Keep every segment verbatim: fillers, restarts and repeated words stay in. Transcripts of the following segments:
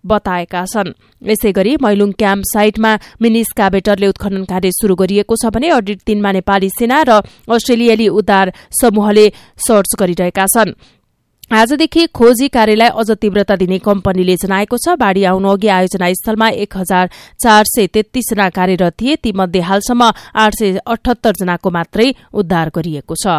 बताएका छन्। यसैगरी मैलुङ क्याम्प साइटमा मिनी स्काभेटरले उत्खनन कार्य शुरू गरिएको छ भने अडिट तीनमा नेपाली सेना र अस्ट्रेलियाली उद्धार समूहले सर्च गरिरहेका छन्। आजदेखि खोजी कार्यलाई अझ तीव्रता दिने कम्पनीले जनाएको छ। बाढ़ी आउनु अघि आयोजना स्थलमा एक हजार चार सय तेत्तीस जना कार्यरत थिए। तीमध्ये हालसम्म आठ सय अठहत्तर जनाको मात्रै उद्धार गरिएको छ।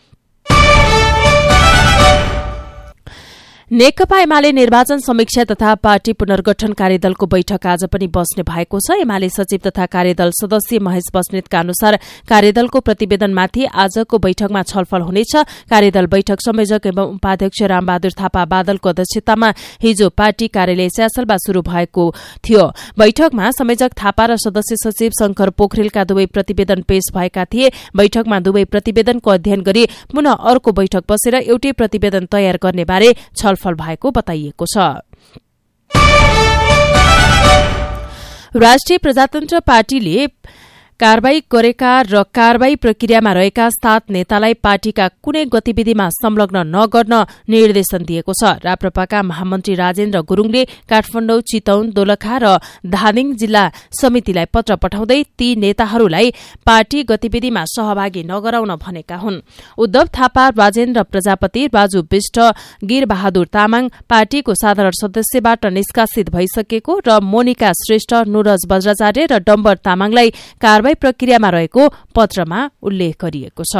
नेकपा एमाले निर्वाचन समीक्षा तथा पार्टी पुनर्गठन कार्यदलको बैठक आज पनि बस्ने भएको छ। एमाले सचिव तथा कार्यदल सदस्य महेश बस्नेतका अनुसार कार्यदलको प्रतिवेदनमाथि आजको बैठकमा छलफल हुनेछ। कार्यदल बैठक संयोजक एवं उपाध्यक्ष रामबहादुर थापा बादलको अध्यक्षतामा हिजो पार्टी कार्यालय स्यासलमा शुरू भएको थियो। बैठकमा संयोजक थापा र सदस्य सचिव शंकर पोखरेलका दुवै प्रतिवेदन पेश भएका थिए। बैठकमा दुवै प्रतिवेदनको अध्ययन गरी पुनः अर्को बैठक बसेर एउटै प्रतिवेदन तयार गर्ने बारे छलफल भएको बताइएको छ। राष्ट्रिय प्रजातन्त्र पार्टीले कारवाही गरेका र कारवाही प्रक्रियामा रहेका सात नेतालाई पार्टीका कुनै गतिविधिमा संलग्न नगर्न निर्देशन दिएको छ। राप्रपाका महामन्त्री राजेन्द्र गुरूङले काठमाडौँ, चितौन, दोलखा र धादिङ जिल्ला समितिलाई पत्र पठाउँदै ती नेताहरूलाई पार्टी गतिविधिमा सहभागी नगराउन भनेका हुन्। उद्धव थापा, राजेन्द्र प्रजापति, राजु विष्ट, गिरबहादुर तामाङ पार्टीको साधारण सदस्यबाट निष्कासित भइसकेको र मोनिका श्रेष्ठ, नुरज बज्राचार्य र डम्बर तामाङलाई कारवाही प्रक्रियामा रहेको पत्रमा उल्लेख गरिएको छ।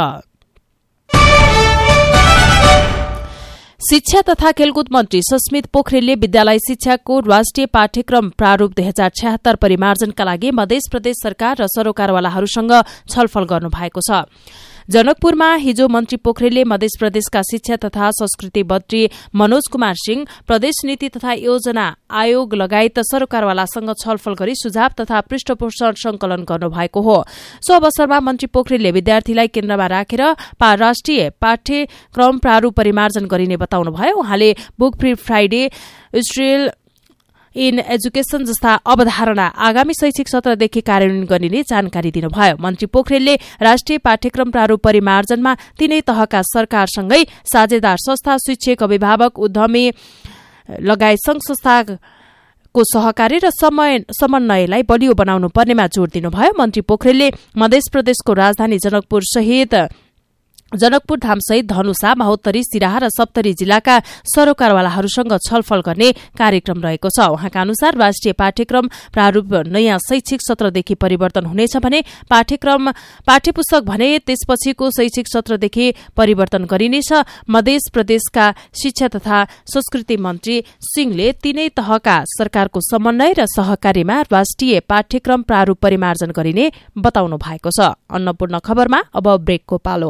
शिक्षा तथा खेलकुद मन्त्री सस्मित पोखरेलले विद्यालय शिक्षाको राष्ट्रिय पाठ्यक्रम प्रारूप दुई हजार छ्यात्तर परिमार्जनका लागि मध्य प्रदेश सरकार र सरोकारवालाहरूसँग छलफल गर्नु भएको छ। जनकपुरमा हिजो मन्त्री पोखरेलले मध्य प्रदेशका शिक्षा तथा संस्कृति मन्त्री मनोज कुमार सिंह, प्रदेश नीति तथा योजना आयोग लगायत सरोकारवालासँग छलफल गरी सुझाव तथा पृष्ठपोषण संकलन गर्नुभएको हो। सो अवसरमा मन्त्री पोखरेलले विद्यार्थीलाई केन्द्रमा राखेर राष्ट्रिय पाठ्यक्रम प्रारूप परिमार्जन गरिने बताउनुभयो। उहाँले book free Friday, इस्ट्रियल in education जस्ता अवधारणा आगामी शैक्षिक सत्रदेखि कार्यान्वयन गरिने जानकारी दिनुभयो। मन्त्री पोखरेलले राष्ट्रिय पाठ्यक्रम प्रारूप परिमार्जनमा तीनै तहका सरकारसँगै साझेदार संस्था, शिक्षक, अभिभावक, उद्यमी लगायत संघ संस्थाको सहकारी र समन्वयलाई बलियो बनाउनु पर्नेमा जोड़ दिनुभयो। मन्त्री पोखरेलले मध्य प्रदेशको राजधानी जनकपुर सहित जनकपुर धामसहित धनुषा, महोत्तरी, सिराहा र सप्तरी जिल्लाका सरोकारवालाहरूसँग छलफल गर्ने कार्यक्रम रहेको छ। उहाँका अनुसार राष्ट्रिय पाठ्यक्रम प्रारूप नयाँ शैक्षिक सत्रदेखि परिवर्तन हुनेछ भने पाठ्यक्रम पाठ्यपुस्तक भने त्यसपछिको शैक्षिक सत्रदेखि परिवर्तन गरिनेछ। मध्य प्रदेशका शिक्षा तथा संस्कृति मन्त्री सिंहले तीनै तहका सरकारको समन्वय र सहकारीमा राष्ट्रिय पाठ्यक्रम प्रारूप परिमार्जन गरिने बताउनु भएको छ। अन्नपूर्ण खबरमा अब ब्रेकको पालो।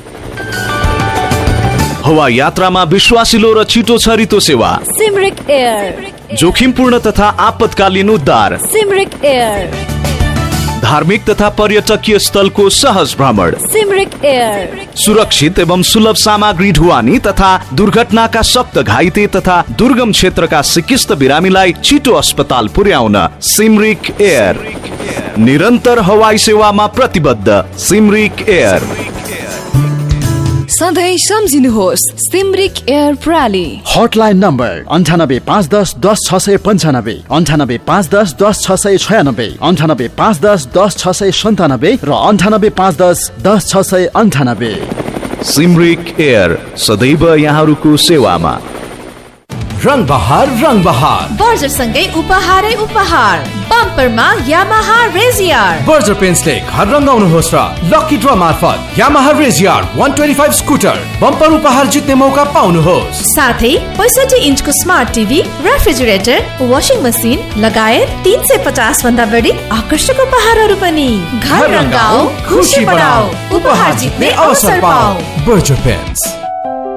हवा यात्रामा विश्वासिलो र छिटो छरितो सेवा सिमरिक एयर। जोखिमपूर्ण तथा आपतकालीन उद्धार सिमरिक एयर। धार्मिक तथा पर्यटकीय स्थलको सहज भ्रमण सिमरिक एयर। सुरक्षित एवं सुलभ सामग्री ढुवानी तथा दुर्घटनाका सक्त घाइते तथा दुर्गम क्षेत्रका सिकिस्त बिरामीलाई छिटो अस्पताल पुर्याउन सिमरिक एयर। निरन्तर हवाई सेवामा प्रतिबद्ध सिमरिक एयर। सधैँ सम्झिनुहोस् सिमरिक एयर प्रणाली। हटलाइन नम्बर अन्ठानब्बे पाँच दस दस छ सय पन्चानब्बे, अन्ठानब्बे पाँच दस दस छ सय छयानब्बे, अन्ठानब्बे पाँच दस दस छ सय सन्तानब्बे र अन्ठानब्बे पाँच दस दस छ सय अन्ठानब्बे। सिमरिक एयर सदैव यहाँहरूको सेवामा। रंग बहार रंग बहार बर्जर सँगै उपहारै उपहार। बम्परमा यामाहा रेजियर। बर्जर पेन्ट्सले घर रंगाउनुहोस् र लकी ड्र मार्फत यामाहा रेजियर एक सय पच्चीस स्कुटर बम्पर उपहार जित्ने मौका पाउनुहोस्। साथै पैंसठी इन्चको smart TV, refrigerator, washing machine लगायत तीन सय पचास भन्दा बढी आकर्षक उपहारहरू पनि। घर रंगाऊ, खुशी बढाऊ, उपहार जित्ने अवसर पाऊ। Berger paints.